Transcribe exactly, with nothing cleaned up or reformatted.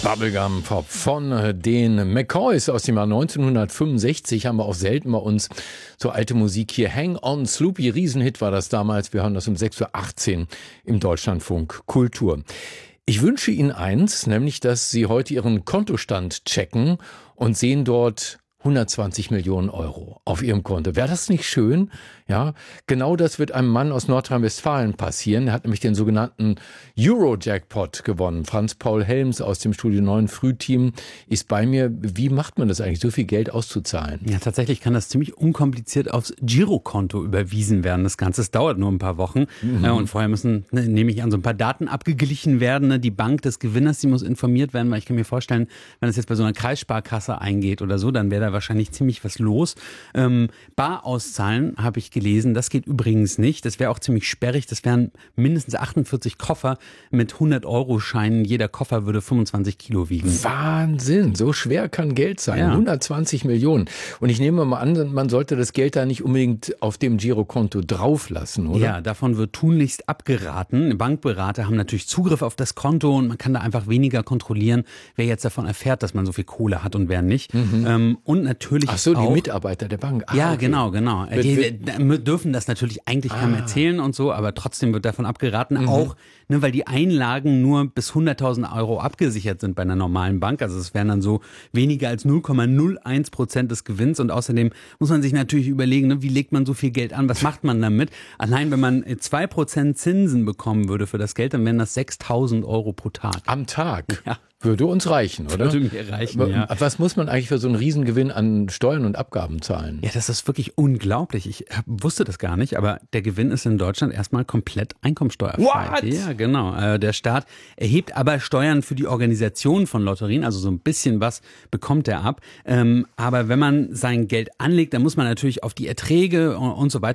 Bubblegum Pop von den McCoys aus dem Jahr neunzehnhundertfünfundsechzig. Haben wir auch selten bei uns so alte Musik hier. Hang on Sloopy, Riesenhit war das damals. Wir hören das um sechs Uhr achtzehn im Deutschlandfunk Kultur. Ich wünsche Ihnen eins, nämlich, dass Sie heute Ihren Kontostand checken und sehen dort hundertzwanzig Millionen Euro auf Ihrem Konto. Wäre das nicht schön? Ja, genau das wird einem Mann aus Nordrhein-Westfalen passieren. Er hat nämlich den sogenannten Euro-Jackpot gewonnen. Franz-Paul Helms aus dem Studio neun Frühteam ist bei mir. Wie macht man das eigentlich, so viel Geld auszuzahlen? Ja, tatsächlich kann das ziemlich unkompliziert aufs Girokonto überwiesen werden. Das Ganze das dauert nur ein paar Wochen. Mhm. Und vorher müssen, ne, nehme ich an, so ein paar Daten abgeglichen werden. Die Bank des Gewinners, die muss informiert werden, weil ich kann mir vorstellen, wenn das jetzt bei so einer Kreissparkasse eingeht oder so, dann wäre da wahrscheinlich ziemlich was los. Ähm, bar auszahlen, habe ich gelesen, das geht übrigens nicht. Das wäre auch ziemlich sperrig. Das wären mindestens achtundvierzig Koffer mit hundert-Euro-Scheinen. Jeder Koffer würde fünfundzwanzig Kilo wiegen. Wahnsinn, so schwer kann Geld sein. Ja. hundertzwanzig Millionen. Und ich nehme mal an, man sollte das Geld da nicht unbedingt auf dem Girokonto drauflassen, oder? Ja, davon wird tunlichst abgeraten. Bankberater haben natürlich Zugriff auf das Konto und man kann da einfach weniger kontrollieren, wer jetzt davon erfährt, dass man so viel Kohle hat und wer nicht. Mhm. Ähm, und natürlich Ach so, auch, die Mitarbeiter der Bank. Ah, ja, okay. genau, genau. Wird, die, wird, die dürfen das natürlich eigentlich keinem ah. erzählen und so, aber trotzdem wird davon abgeraten, mhm. auch, ne, weil die Einlagen nur bis hunderttausend Euro abgesichert sind bei einer normalen Bank. Also es wären dann so weniger als null Komma null eins Prozent des Gewinns und außerdem muss man sich natürlich überlegen, ne, wie legt man so viel Geld an, was macht man damit? Allein wenn man zwei Prozent Zinsen bekommen würde für das Geld, dann wären das sechstausend Euro pro Tag. Am Tag? Ja. Würde uns reichen, oder? Würde mir reichen, ja. Was muss man eigentlich für so einen Riesengewinn an Steuern und Abgaben zahlen? Ja, das ist wirklich unglaublich. Ich wusste das gar nicht, aber der Gewinn ist in Deutschland erstmal komplett einkommensteuerfrei. What? Ja, genau. Der Staat erhebt aber Steuern für die Organisation von Lotterien, also so ein bisschen was bekommt er ab. Aber wenn man sein Geld anlegt, dann muss man natürlich auf die Erträge und so weiter